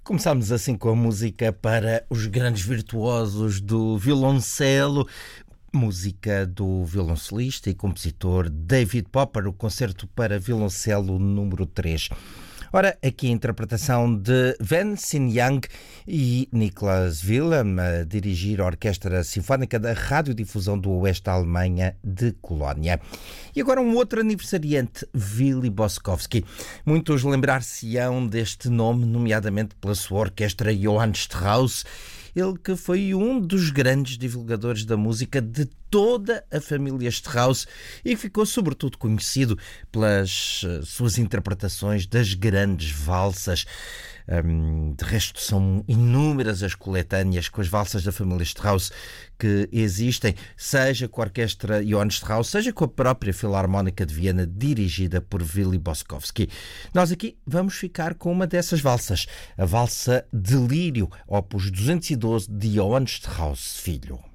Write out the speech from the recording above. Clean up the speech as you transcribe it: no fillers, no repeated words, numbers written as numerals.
Começámos assim com a música para os grandes virtuosos do violoncelo, música do violoncelista e compositor David Popper, o concerto para violoncelo número 3. Ora, aqui a interpretação de Wen Xin-yang e Niklas Willem a dirigir a Orquestra Sinfónica da Radiodifusão do Oeste da Alemanha de Colónia. E agora um outro aniversariante, Willy Boskovski. Muitos lembrar-se-ão deste nome, nomeadamente pela sua orquestra Johann Strauss, ele que foi um dos grandes divulgadores da música de toda a família Strauss e que ficou sobretudo conhecido pelas suas interpretações das grandes valsas. De resto, são inúmeras as coletâneas com as valsas da família Strauss que existem, seja com a orquestra Johann Strauss, seja com a própria Filarmónica de Viena, dirigida por Willy Boskovski. Nós aqui vamos ficar com uma dessas valsas, a valsa Delírio, opus 212 de Johann Strauss Filho.